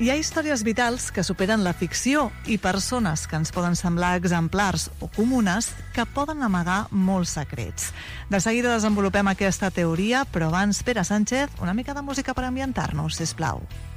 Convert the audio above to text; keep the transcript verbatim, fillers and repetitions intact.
Hi ha històries vitals que superen la ficció i persones que ens poden semblar exemplars o comunes que poden amagar molts secrets. De seguida desenvolupem aquesta teoria, però abans, Pere Sánchez, una mica de música per ambientar-nos, sisplau.